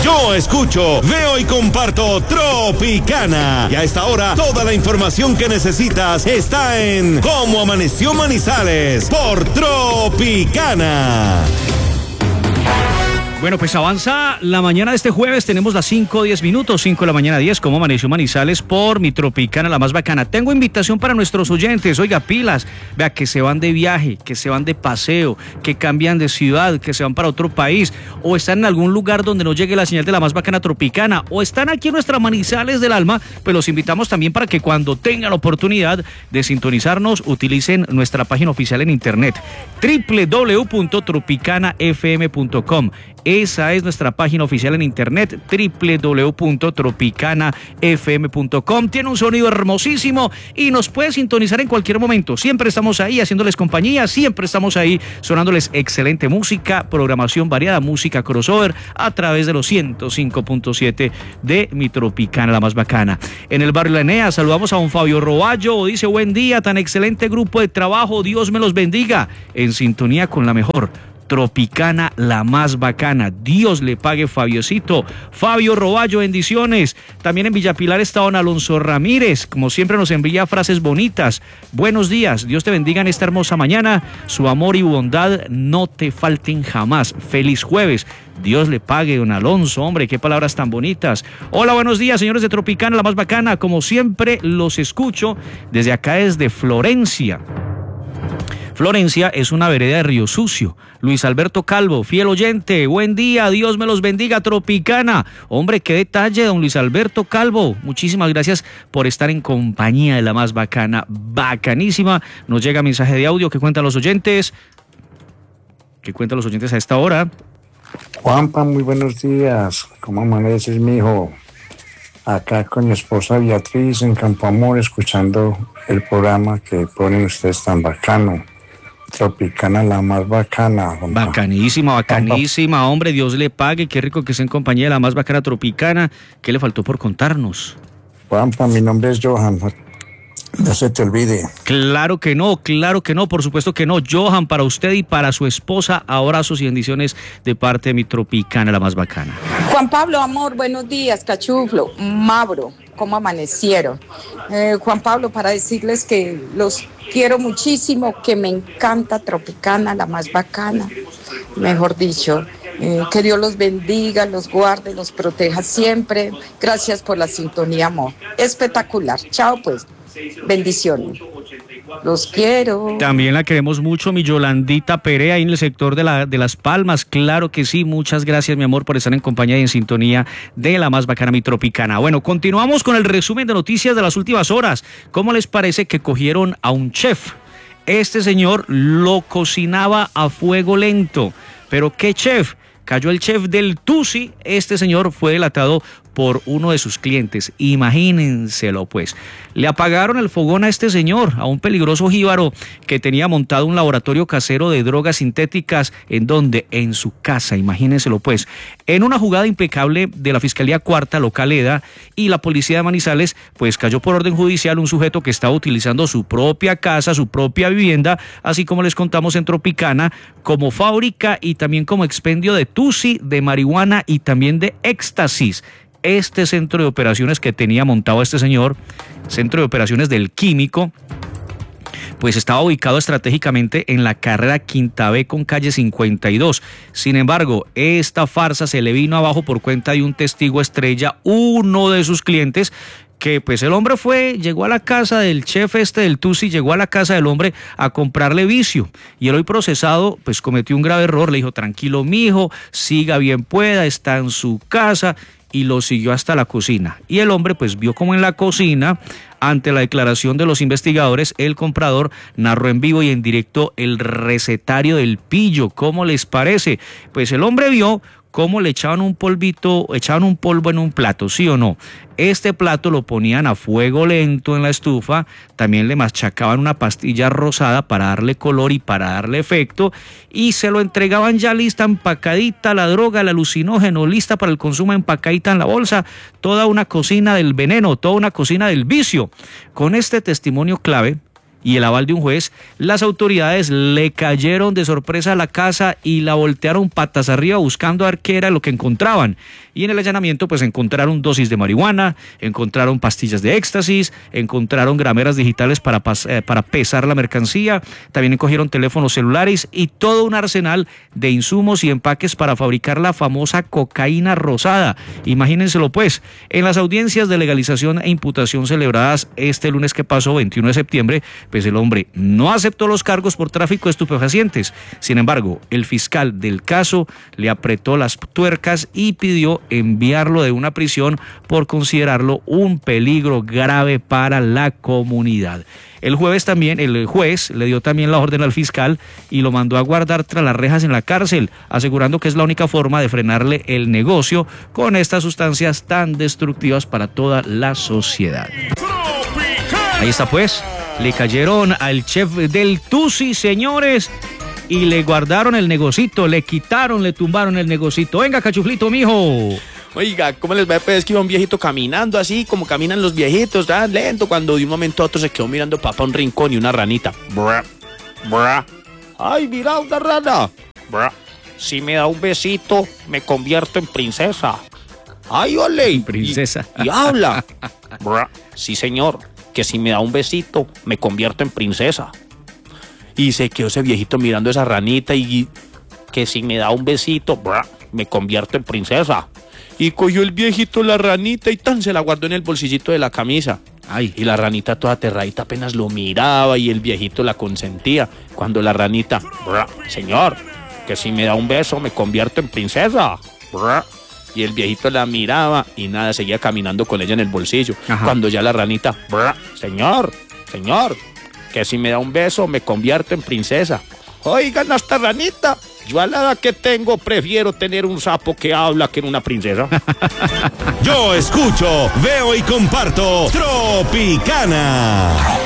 Yo escucho, veo y comparto Tropicana. Y a esta hora, toda la información que necesitas está en Cómo Amaneció Manizales por Tropicana. Bueno, pues avanza la mañana de este jueves, tenemos las 5:10 minutos, 5 de la mañana 10, como amaneció Manizales por mi Tropicana, la más bacana. Tengo invitación para nuestros oyentes, oiga, pilas, vea, que se van de viaje, que se van de paseo, que cambian de ciudad, que se van para otro país, o están en algún lugar donde no llegue la señal de la más bacana Tropicana, o están aquí en nuestra Manizales del alma, pues los invitamos también para que cuando tengan la oportunidad de sintonizarnos, utilicen nuestra página oficial en internet, www.tropicanafm.com. Esa es nuestra página oficial en internet, www.tropicanafm.com. Tiene un sonido hermosísimo y nos puede sintonizar en cualquier momento. Siempre estamos ahí haciéndoles compañía, siempre estamos ahí sonándoles excelente música, programación variada, música crossover a través de los 105.7 de mi Tropicana, la más bacana. En el barrio La Enea saludamos a un Fabio Roballo, dice: buen día, tan excelente grupo de trabajo, Dios me los bendiga, en sintonía con la mejor Tropicana, la más bacana. Dios le pague, Fabiocito. Fabio Roballo, bendiciones. También en Villapilar está don Alonso Ramírez, como siempre nos envía frases bonitas. Buenos días, Dios te bendiga en esta hermosa mañana. Su amor y bondad no te falten jamás. Feliz jueves. Dios le pague, don Alonso, hombre, qué palabras tan bonitas. Hola, buenos días, señores de Tropicana, la más bacana. Como siempre, los escucho desde acá, desde Florencia. Florencia es una vereda de Río Sucio. Luis Alberto Calvo, fiel oyente, buen día, Dios me los bendiga, Tropicana. Hombre, qué detalle, don Luis Alberto Calvo. Muchísimas gracias por estar en compañía de la más bacana, bacanísima. Nos llega mensaje de audio que cuentan los oyentes. ¿Qué cuentan los oyentes a esta hora? Juanpa, muy buenos días. ¿Cómo amaneces, mijo? Acá con mi esposa Beatriz en Campo Amor, escuchando el programa que ponen ustedes tan bacano. Tropicana, la más bacana. Juanpa. Bacanísima, bacanísima, Juanpa. Hombre, Dios le pague, qué rico que esté en compañía de la más bacana Tropicana. ¿Qué le faltó por contarnos? Juanpa, mi nombre es Johan, no se te olvide. Claro que no, por supuesto que no. Johan, para usted y para su esposa, abrazos y bendiciones de parte de mi Tropicana, la más bacana. Juan Pablo, amor, buenos días, Cachuflo, Mabro, ¿cómo amanecieron? Juan Pablo, para decirles que los quiero muchísimo, que me encanta Tropicana, la más bacana, mejor dicho. Que Dios los bendiga, los guarde, los proteja siempre. Gracias por la sintonía, amor. Espectacular. Chao, pues. Bendiciones. Los quiero. También la queremos mucho, mi Yolandita Perea, ahí en el sector de Las Palmas. Claro que sí, muchas gracias, mi amor, por estar en compañía y en sintonía de la más bacana, mi Tropicana. Bueno, continuamos con el resumen de noticias de las últimas horas. ¿Cómo les parece que cogieron a un chef? Este señor lo cocinaba a fuego lento. ¿Pero qué chef? Cayó el chef del Tusi. Este señor fue delatado por uno de sus clientes. Imagínenselo, pues. Le apagaron el fogón a este señor, a un peligroso jíbaro que tenía montado un laboratorio casero de drogas sintéticas. ¿En dónde? En su casa, imagínenselo, pues. En una jugada impecable de la Fiscalía Cuarta Local EDA y la Policía de Manizales, pues cayó por orden judicial un sujeto que estaba utilizando su propia casa, su propia vivienda, así como les contamos en Tropicana, como fábrica y también como expendio de tusi, de marihuana y también de éxtasis. Este centro de operaciones que tenía montado este señor, centro de operaciones del químico, pues estaba ubicado estratégicamente en la carrera Quinta B con calle 52. Sin embargo, esta farsa se le vino abajo por cuenta de un testigo estrella, uno de sus clientes, que pues el hombre llegó a la casa del chef del Tusi, llegó a la casa del hombre a comprarle vicio, y el hoy procesado pues cometió un grave error. Le dijo: tranquilo mijo, siga bien pueda, está en su casa, y lo siguió hasta la cocina. Y el hombre pues vio como en la cocina, ante la declaración de los investigadores, el comprador narró en vivo y en directo el recetario del pillo. ¿Cómo les parece? Pues el hombre vio cómo le echaban un polvo en un plato, ¿sí o no? Este plato lo ponían a fuego lento en la estufa, también le machacaban una pastilla rosada para darle color y para darle efecto, y se lo entregaban ya lista, empacadita, la droga, el alucinógeno, lista para el consumo, empacadita en la bolsa, toda una cocina del veneno, toda una cocina del vicio. Con este testimonio clave, y el aval de un juez, las autoridades le cayeron de sorpresa a la casa y la voltearon patas arriba buscando a ver qué era lo que encontraban. Y en el allanamiento pues encontraron dosis de marihuana, encontraron pastillas de éxtasis, encontraron grameras digitales para pesar la mercancía, también cogieron teléfonos celulares y todo un arsenal de insumos y empaques para fabricar la famosa cocaína rosada. Imagínenselo pues, en las audiencias de legalización e imputación celebradas este lunes que pasó, 21 de septiembre, pues el hombre no aceptó los cargos por tráfico de estupefacientes. Sin embargo, el fiscal del caso le apretó las tuercas y pidió enviarlo de una prisión por considerarlo un peligro grave para la comunidad. El juez le dio también la orden al fiscal y lo mandó a guardar tras las rejas en la cárcel, asegurando que es la única forma de frenarle el negocio con estas sustancias tan destructivas para toda la sociedad. Ahí está pues, le cayeron al chef del Tusi, señores, y le guardaron el negocito, le tumbaron el negocito. Venga, Cachuflito, mijo. Oiga, ¿cómo les va? Pues que iba un viejito caminando así, como caminan los viejitos, tan lento, cuando de un momento a otro se quedó mirando papá un rincón y una ranita. Bra, bra. Ay, mira, una rana. Bra. Si me da un besito, me convierto en princesa. Ay, ole. Princesa. Y habla. Bra. Sí, señor, que si me da un besito, me convierto en princesa. Y se quedó ese viejito mirando esa ranita y que si me da un besito, bra, me convierto en princesa. Y cogió el viejito la ranita y tan se la guardó en el bolsillito de la camisa. Ay. Y la ranita toda aterradita apenas lo miraba y el viejito la consentía. Cuando la ranita, bra, señor, que si me da un beso me convierto en princesa. Bra. Y el viejito la miraba y nada, seguía caminando con ella en el bolsillo. Ajá. Cuando ya la ranita, bra, señor, que si me da un beso me convierto en princesa. Oigan, hasta ranita, yo a la edad que tengo prefiero tener un sapo que habla que una princesa. Yo escucho, veo y comparto Tropicana.